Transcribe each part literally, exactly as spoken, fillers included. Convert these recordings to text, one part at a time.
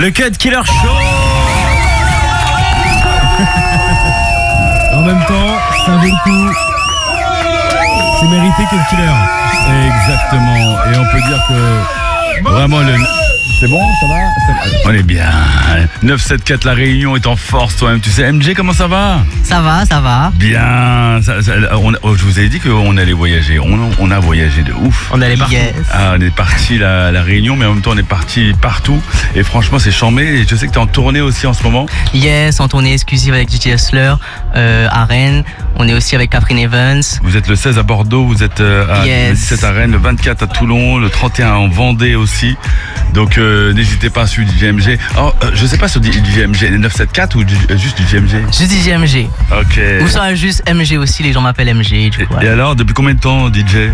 Le Cut Killer Show. En même temps, ça vaut le coup. C'est mérité Cut Killer. Exactement. Et on peut dire que vraiment le... C'est bon, ça va? On est bien. neuf sept quatre, la Réunion est en force toi-même. Tu sais, M J, comment ça va? Ça va, ça va. Bien. Ça, ça, on, oh, je vous avais dit qu'on allait voyager. On, on a voyagé de ouf. On allait partout. Yes. Ah, on est parti la, la Réunion, mais en même temps on est parti partout. Et franchement, c'est chambé. Et je sais que tu es en tournée aussi en ce moment. Yes, en tournée exclusive avec D J Hustler euh, à Rennes. On est aussi avec Catherine Evans. Vous êtes le seize à Bordeaux, vous êtes euh, à, Yes. le dix-sept à Rennes, le vingt-quatre à Toulon, le trente et un en Vendée aussi. Donc euh, n'hésitez pas à suivre D J M G. Oh, euh, je sais pas sur D J M G neuf sept quatre ou du- euh, juste D J M G. Juste D J M G. Ok. Ou ça juste M G aussi, les gens m'appellent M G. Du Et, coup, et voilà. alors, depuis combien de temps D J?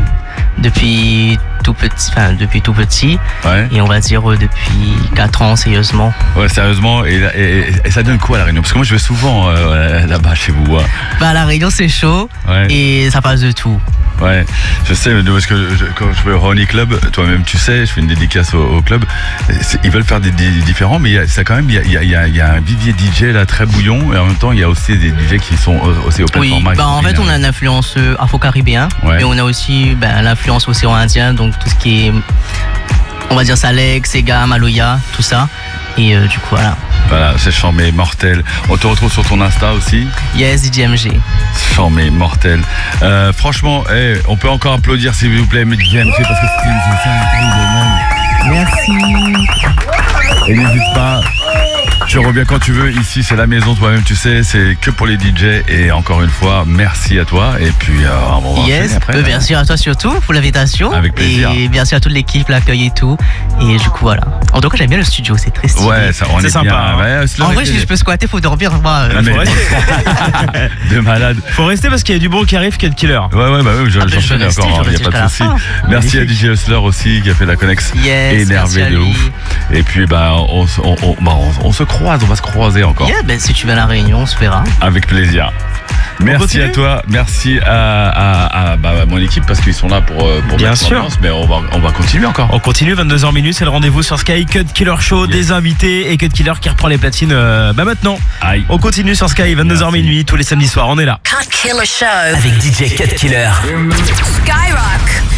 Depuis tout petit, enfin depuis tout petit. Ouais. Et on va dire euh, depuis quatre ans sérieusement. Ouais, sérieusement. Et, et, et- et ça donne quoi à la Réunion? Parce que moi je vais souvent euh, là-bas chez vous. Ouais. Bah la Réunion c'est chaud Ouais. et ça passe de tout. Ouais, je sais, mais parce que je- quand je vais au Ronnie Club, toi-même tu sais, je fais une dédicace au, au club. C'est- Ils veulent faire des, des différents, mais il y a, ça quand même, il y a, il y, a, il y, a, il y a un vivier D J là très bouillon, et en même temps il y a aussi des D J qui sont aussi au plein Oui, format. bah en fait on a une influence euh, afro-caribéen, Ouais. mais on a aussi bah, l'influence océan Indien, donc tout ce qui est, on va dire Salek, Sega, Maloya, tout ça. Et euh, du coup voilà. Voilà, c'est chambé, mortel. On te retrouve sur ton Insta aussi. Yes, D J M G. Chambé, mortel. Euh, franchement, eh, on peut encore applaudir s'il vous plaît, D J M G, parce que c'était une c'est un truc de monde. Merci. Et n'hésite pas, tu reviens quand tu veux. Ici, c'est la maison, toi-même, tu sais, c'est que pour les D J. Et encore une fois, merci à toi. Et puis, euh, on va enchaîner Yes, après. euh, bien sûr à toi surtout pour l'invitation. Avec plaisir. Et bien sûr à toute l'équipe, l'accueil et tout. Et du coup voilà. En tout cas j'aime bien le studio, c'est très stylé. Ouais, ça, on C'est est sympa, bien. hein. Ouais, se En le vrai si mettre je peux squatter, faut dormir moi. euh, Ah, mais- Faut rester. de malade. Faut rester parce qu'il y a du bon qui arrive, Cut Killer. Ouais, ouais, bah oui, je- Ah, ben, je j'enchaîne vais rester, encore, je il vais n'y a pas de rester souci. jusqu'à la Merci à D Magnifique. J Hustler aussi qui a fait la connex. Yes, Énervé merci à de lui. ouf. Et puis, bah, on, se- on, on, bah, on, on se croise, on va se croiser encore. Yeah, ben si tu viens à la Réunion, on se verra. Avec plaisir. Merci continue à toi, merci à, à, à, bah, à mon équipe parce qu'ils sont là pour, euh, pour Bien mettre sûr. l'ambiance, mais on va, on va continuer encore. On continue, vingt-deux heures minuit, c'est le rendez-vous sur Sky. Cut Killer Show, Yes. des invités et Cut Killer qui reprend les platines euh, bah maintenant. Aïe. On continue sur Sky, vingt-deux heures Merci. minuit, tous les samedis soirs, on est là. Cut Killer Show Avec D J Cut Killer. Skyrock.